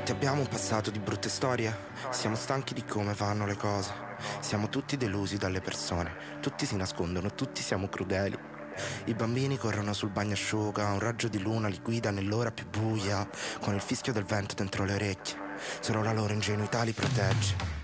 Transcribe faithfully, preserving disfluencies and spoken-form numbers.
Tutti abbiamo un passato di brutte storie, siamo stanchi di come vanno le cose, siamo tutti delusi dalle persone, tutti si nascondono, tutti siamo crudeli. I bambini corrono sul bagnasciuga, un raggio di luna li guida nell'ora più buia, con il fischio del vento dentro le orecchie, solo la loro ingenuità li protegge.